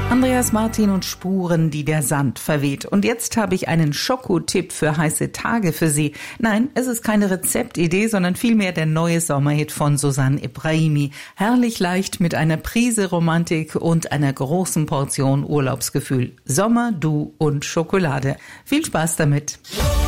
Andreas Martin und Spuren, die der Sand verweht. Und jetzt habe ich einen Schokotipp für heiße Tage für Sie. Nein, es ist keine Rezeptidee, sondern vielmehr der neue Sommerhit von Susanne Ibrahimi. Herrlich leicht mit einer Prise Romantik und einer großen Portion Urlaubsgefühl. Sommer, Du und Schokolade. Viel Spaß damit.